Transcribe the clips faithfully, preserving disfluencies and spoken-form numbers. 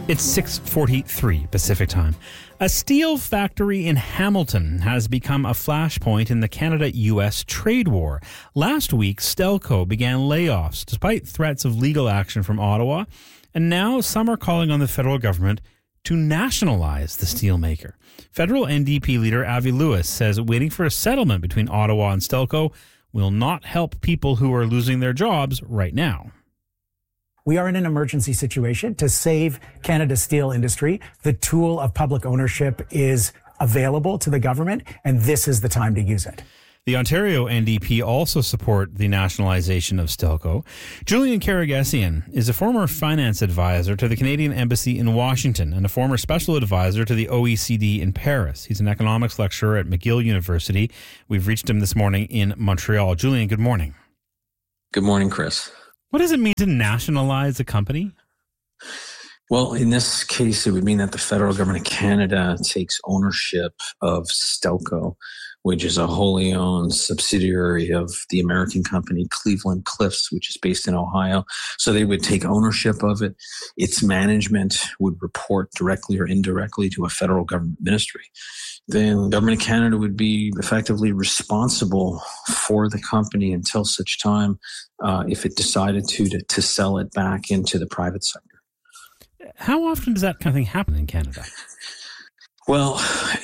It's six forty-three Pacific Time. A steel factory in Hamilton has become a flashpoint in the Canada-U S trade war. Last week, Stelco began layoffs despite threats of legal action from Ottawa, and now some are calling on the federal government to nationalize the steelmaker. Federal N D P leader Avi Lewis says waiting for a settlement between Ottawa and Stelco will not help people who are losing their jobs right now. We are in an emergency situation to save Canada's steel industry. The tool of public ownership is available to the government, and this is the time to use it. The Ontario N D P also support the nationalization of Stelco. Julian Karagesian is a former finance advisor to the Canadian Embassy in Washington and a former special advisor to the O E C D in Paris. He's an economics lecturer at McGill University. We've reached him this morning in Montreal. Julian, good morning. Good morning, Chris. What does it mean to nationalize a company? Well, in this case, it would mean that the federal government of Canada takes ownership of Stelco, which is a wholly owned subsidiary of the American company Cleveland Cliffs, which is based in Ohio. So they would take ownership of it. Its management would report directly or indirectly to a federal government ministry. Then the government of Canada would be effectively responsible for the company until such time uh, if it decided to, to to sell it back into the private sector. How often does that kind of thing happen in Canada? Well,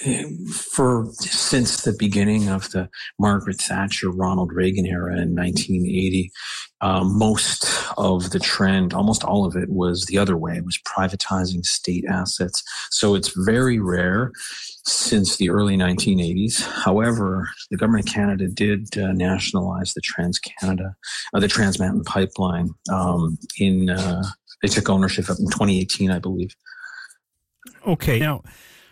for since the beginning of the Margaret Thatcher, Ronald Reagan era in nineteen eighty, uh, most of the trend, almost all of it, was the other way. It was privatizing state assets. So it's very rare since the early nineteen eighties. However, the government of Canada did uh, nationalize the Trans-Canada, uh, the Trans Mountain Pipeline. Um, in uh, they took ownership of it in twenty eighteen, I believe. Okay, now.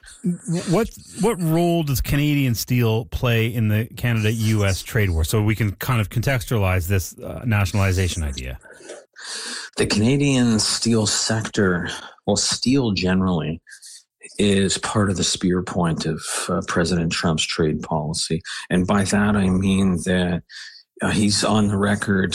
What what role does Canadian steel play in the Canada-U S trade war? So we can kind of contextualize this uh, nationalization idea. The Canadian steel sector, well, steel generally, is part of the spear point of uh, President Trump's trade policy. And by that, I mean that uh, he's on the record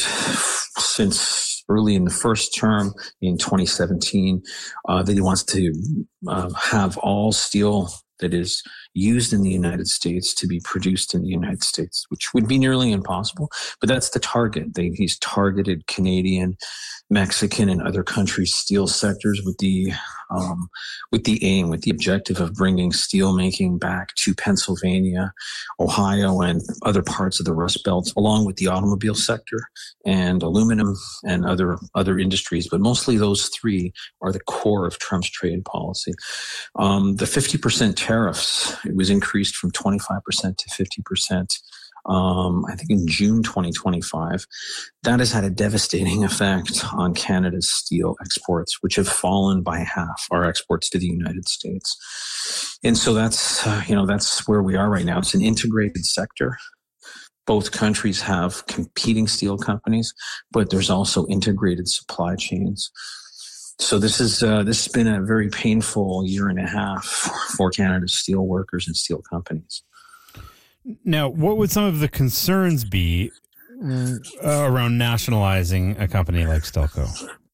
since early in the first term in twenty seventeen, uh, that he wants to uh, have all steel that is used in the United States to be produced in the United States, which would be nearly impossible. But that's the target. They, he's targeted Canadian, Mexican, and other countries' steel sectors with the um, with the aim, with the objective of bringing steel making back to Pennsylvania, Ohio, and other parts of the Rust Belt, along with the automobile sector and aluminum and other other industries. But mostly those three are the core of Trump's trade policy. Um, the fifty percent tariffs, it was increased from twenty-five percent to fifty percent. Um, I think in June twenty twenty-five, that has had a devastating effect on Canada's steel exports, which have fallen by half, our exports to the United States. And so that's, uh, you know, that's where we are right now. It's an integrated sector. Both countries have competing steel companies, but there's also integrated supply chains. So this is uh, this has been a very painful year and a half for Canada's steel workers and steel companies. Now, what would some of the concerns be uh, around nationalizing a company like Stelco?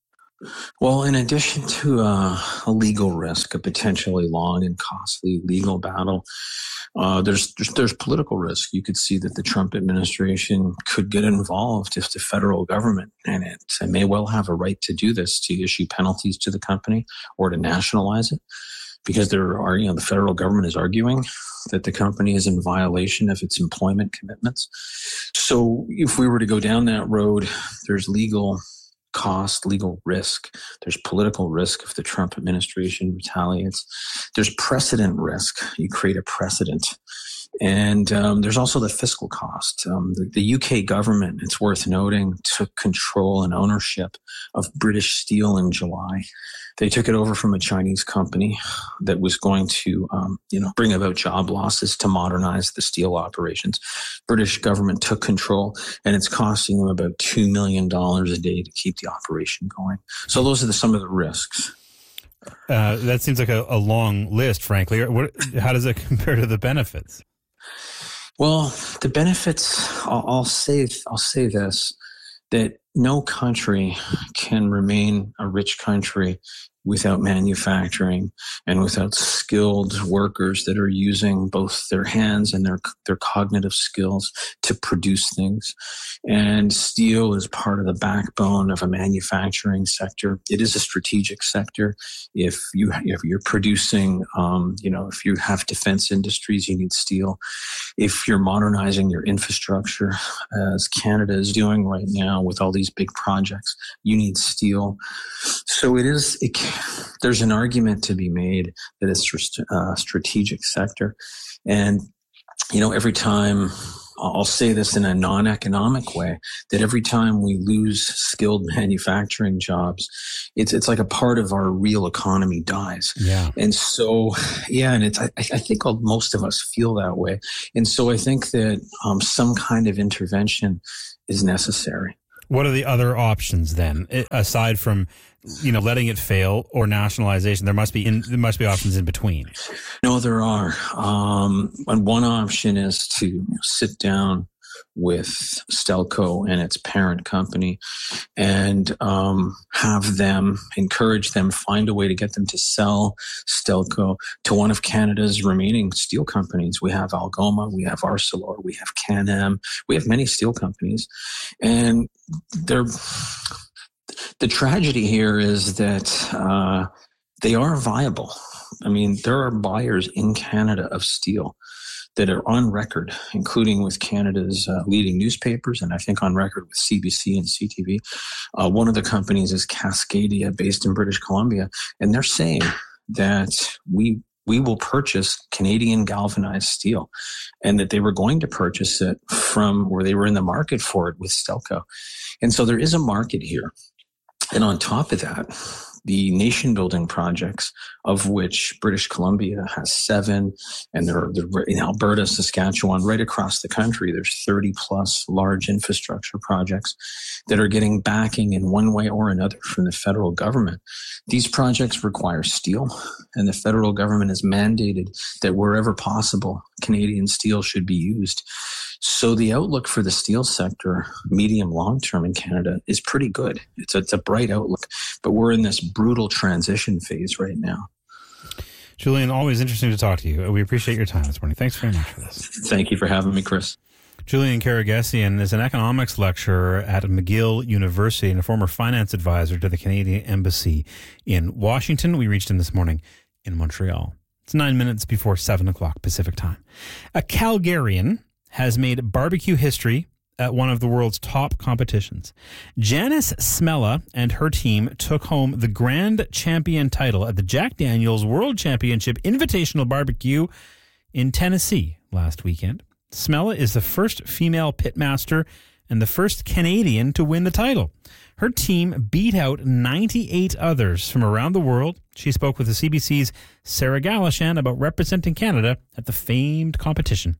Well, in addition to uh, a legal risk, a potentially long and costly legal battle, uh, there's, there's there's political risk. You could see that the Trump administration could get involved if the federal government, and it may well have a right to do this, to issue penalties to the company or to nationalize it, because there are, you know, the federal government is arguing that the company is in violation of its employment commitments. So if we were to go down that road, there's legal cost, legal risk. There's political risk if the Trump administration retaliates. There's precedent risk. You create a precedent. And um, there's also the fiscal cost. Um, the, the U K government, it's worth noting, took control and ownership of British Steel in July. They took it over from a Chinese company that was going to, um, you know, bring about job losses to modernize the steel operations. British government took control, and it's costing them about two million dollars a day to keep the operation going. So those are the, some of the risks. Uh, that seems like a, a long list, frankly. What, how does it compare to the benefits? Well, the benefits, I'll, I'll say, I'll say this, that no country can remain a rich country without manufacturing and without skilled workers that are using both their hands and their their cognitive skills to produce things. And steel is part of the backbone of a manufacturing sector. It is a strategic sector. If you if you're producing, um, you know, if you have defense industries, you need steel. If you're modernizing your infrastructure, as Canada is doing right now with all these big projects, you need steel. So it is. It, there's an argument to be made that it's a strategic sector, and you know, every time. I'll say this in a non-economic way, that every time we lose skilled manufacturing jobs, it's it's like a part of our real economy dies. Yeah. And so, yeah, and it's I, I think most of us feel that way. And so I think that um, some kind of intervention is necessary. What are the other options then, aside from, you know, letting it fail or nationalization? There must be in, there must be options in between. No, there are. Um, and one option is to sit down with Stelco and its parent company and um, have them, encourage them, find a way to get them to sell Stelco to one of Canada's remaining steel companies. We have Algoma, we have Arcelor, we have Can-Am, we have many steel companies. And they're, the tragedy here is that uh, they are viable. I mean, there are buyers in Canada of steel that are on record, including with Canada's uh, leading newspapers, and I think on record with C B C and C T V. Uh, one of the companies is Cascadia, based in British Columbia, and they're saying that we we will purchase Canadian galvanized steel, and that they were going to purchase it from where they were in the market for it with Stelco. And so there is a market here. And on top of that, the nation-building projects, of which British Columbia has seven, and there are in Alberta, Saskatchewan, right across the country, there's thirty plus large infrastructure projects that are getting backing in one way or another from the federal government. These projects require steel, and the federal government has mandated that wherever possible, Canadian steel should be used. So the outlook for the steel sector, medium long term in Canada, is pretty good. It's a, it's a bright outlook, but we're in this brutal transition phase right now. Julian, always interesting to talk to you. We appreciate your time this morning. Thanks very much for this. Thank you for having me, Chris. Julian Karagesian is an economics lecturer at McGill University and a former finance advisor to the Canadian Embassy in Washington. We reached him this morning in Montreal. It's nine minutes before seven o'clock Pacific time. A Calgarian has made barbecue history at one of the world's top competitions. Janice Smela and her team took home the grand champion title at the Jack Daniel's World Championship Invitational Barbecue in Tennessee last weekend. Smela is the first female pitmaster and the first Canadian to win the title. Her team beat out ninety-eight others from around the world. She spoke with the C B C's Sarah Galashan about representing Canada at the famed competition.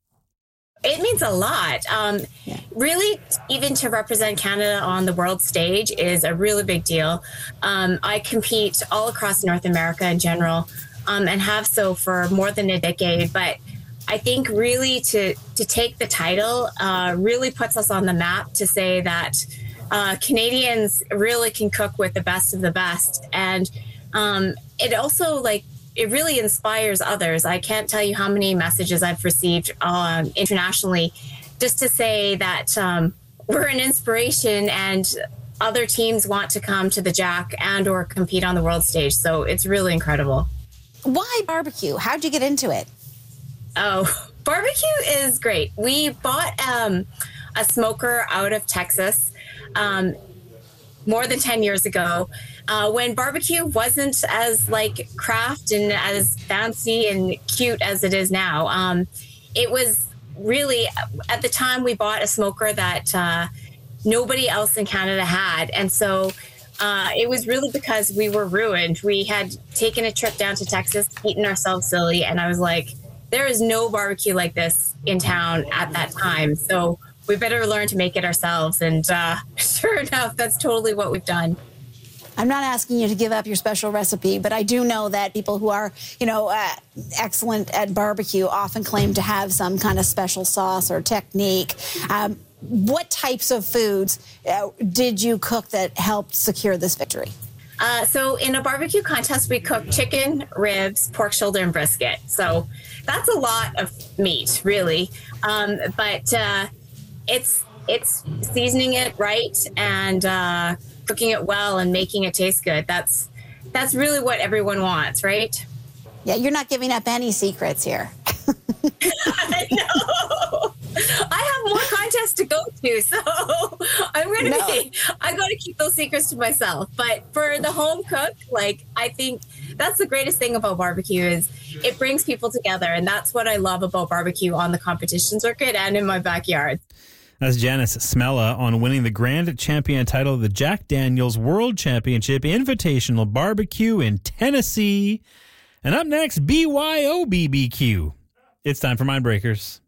It means a lot. Um, yeah. Really, even to represent Canada on the world stage is a really big deal. Um, I compete all across North America in general, um, and have so for more than a decade. But I think really to to take the title uh, really puts us on the map to say that uh, Canadians really can cook with the best of the best. And um, it also, like, it really inspires others. I can't tell you how many messages I've received um, internationally just to say that um, we're an inspiration and other teams want to come to the Jack and or compete on the world stage. So it's really incredible. Why barbecue? How'd you get into it? Oh, barbecue is great. We bought um, a smoker out of Texas um, more than ten years ago. Uh, when barbecue wasn't as like craft and as fancy and cute as it is now. Um, it was really, at the time we bought a smoker that uh, nobody else in Canada had. And so uh, it was really because we were ruined. We had taken a trip down to Texas, eaten ourselves silly. And I was like, there is no barbecue like this in town at that time. So we better learn to make it ourselves. And uh, sure enough, that's totally what we've done. I'm not asking you to give up your special recipe, but I do know that people who are, you know, uh, excellent at barbecue often claim to have some kind of special sauce or technique. Um, what types of foods uh, did you cook that helped secure this victory? Uh, so in a barbecue contest, we cook chicken, ribs, pork shoulder, and brisket. So that's a lot of meat, really. Um, but uh, it's it's seasoning it right and uh, cooking it well and making it taste good. That's that's really what everyone wants, right? Yeah, you're not giving up any secrets here. I know. I have more contests to go to, so I'm going to No. be, I got to keep those secrets to myself. But for the home cook, like, I think that's the greatest thing about barbecue is it brings people together. And that's what I love about barbecue on the competition circuit and in my backyard. That's Janice Smela on winning the grand champion title of the Jack Daniels World Championship Invitational Barbecue in Tennessee. And up next, B Y O B B Q. It's time for Mindbreakers.